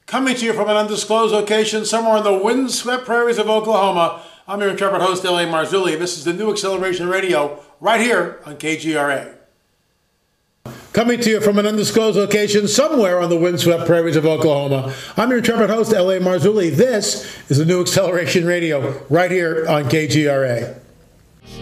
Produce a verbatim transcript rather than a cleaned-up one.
Coming to you from an undisclosed location somewhere in the windswept prairies of Oklahoma, I'm your intrepid host, L A. Marzulli. This is the New Acceleration Radio, right here on K G R A. Coming to you from an undisclosed location somewhere on the windswept prairies of Oklahoma, I'm your intrepid host, L A. Marzulli. This is the New Acceleration Radio, right here on K G R A.